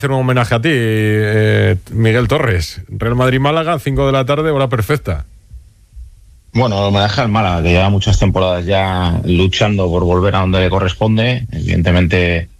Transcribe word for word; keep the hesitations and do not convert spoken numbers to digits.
Hacer un homenaje a ti, eh, Miguel Torres. Real Madrid-Málaga, cinco de la tarde, hora perfecta. Bueno, homenaje al Málaga, que lleva muchas temporadas ya luchando por volver a donde le corresponde. Evidentemente